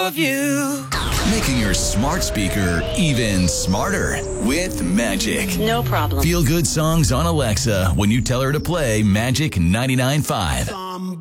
of you. Making your smart speaker even smarter with Magic. No problem. Feel good songs on Alexa when you tell her to play Magic 99.5.